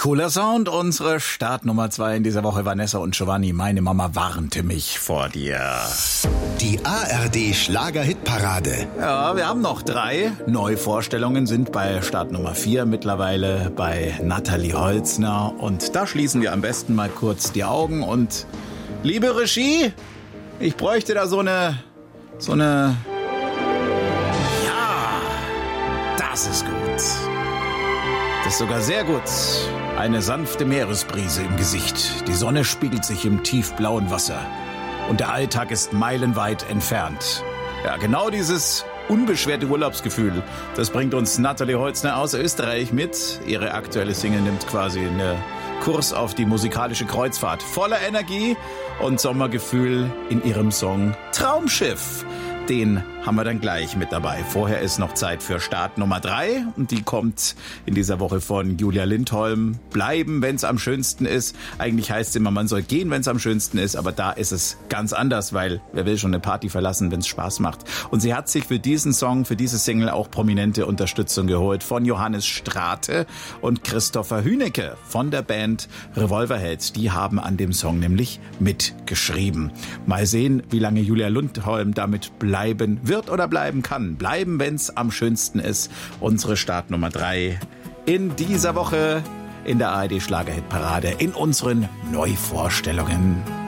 Cooler Sound, unsere Startnummer 2 in dieser Woche. Vanessa und Giovanni, meine Mama warnte mich vor dir. Die ARD Schlager-Hitparade. Ja, wir haben noch 3 Neuvorstellungen, sind bei Startnummer 4 mittlerweile bei Nathalie Holzner. Und da schließen wir am besten mal kurz die Augen. Und liebe Regie, ich bräuchte da so eine... Ja, das ist gut. Das ist sogar sehr gut. Eine sanfte Meeresbrise im Gesicht. Die Sonne spiegelt sich im tiefblauen Wasser. Und der Alltag ist meilenweit entfernt. Ja, genau dieses unbeschwerte Urlaubsgefühl, das bringt uns Nathalie Holzner aus Österreich mit. Ihre aktuelle Single nimmt quasi einen Kurs auf die musikalische Kreuzfahrt. Voller Energie und Sommergefühl in ihrem Song Traumschiff. Den haben wir dann gleich mit dabei. Vorher ist noch Zeit für Start Nummer 3 und die kommt in dieser Woche von Julia Lindholm. Bleiben, wenn es am schönsten ist. Eigentlich heißt es immer, man soll gehen, wenn es am schönsten ist, aber da ist es ganz anders, weil wer will schon eine Party verlassen, wenn es Spaß macht. Und sie hat sich für diesen Song, für diese Single auch prominente Unterstützung geholt von Johannes Strate und Christopher Hünecke von der Band Revolverheld. Die haben an dem Song nämlich mitgeschrieben. Mal sehen, wie lange Julia Lindholm damit bleiben wird oder bleiben kann. Bleiben, wenn es am schönsten ist. Unsere Start Nummer 3 in dieser Woche in der ARD Schlager-Hitparade in unseren Neuvorstellungen.